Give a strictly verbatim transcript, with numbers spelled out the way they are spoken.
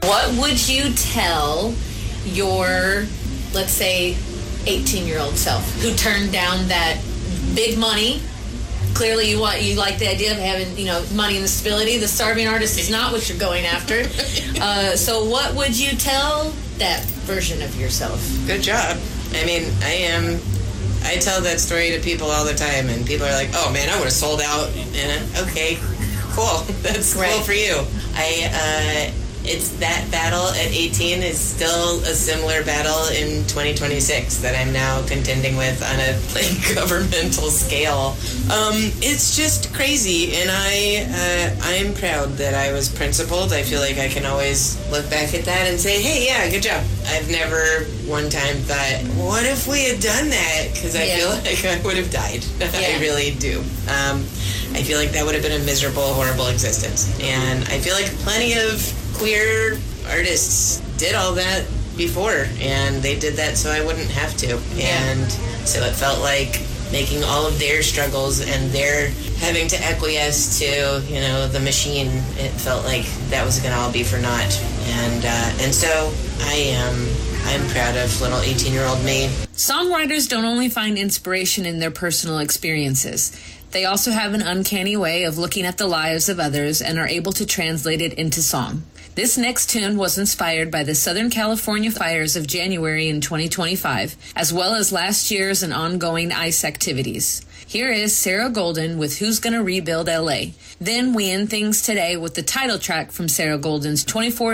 What would you tell your, let's say, eighteen-year-old self who turned down that big money? Clearly, you want you like the idea of having, you know, money and the stability. The starving artist is not what you're going after. Uh, so, what would you tell that version of yourself? Good job. I mean, I am. I tell that story to people all the time, and people are like, "Oh man, I would have sold out." And okay, cool. That's right. Cool for you. I. Uh, It's that battle at eighteen is still a similar battle in twenty twenty-six that I'm now contending with on a like governmental scale. Um, it's just crazy, and I uh, I'm proud that I was principled. I feel like I can always look back at that and say, hey, yeah, good job. I've never one time thought, what if we had done that? Because I yeah. feel like I would have died. Yeah. I really do. Um, I feel like that would have been a miserable, horrible existence, and I feel like plenty of queer artists did all that before, and they did that so I wouldn't have to. Yeah. And so it felt like making all of their struggles and their having to acquiesce to, you know, the machine, it felt like that was going to all be for naught. And uh, and so I am I'm proud of little eighteen-year-old me. Songwriters don't only find inspiration in their personal experiences. They also have an uncanny way of looking at the lives of others and are able to translate it into song. This next tune was inspired by the Southern California fires of January in twenty twenty-five, as well as last year's and ongoing ICE activities. Here is Sarah Golden with Who's Gonna Rebuild L A. Then we end things today with the title track from Sarah Golden's twenty-four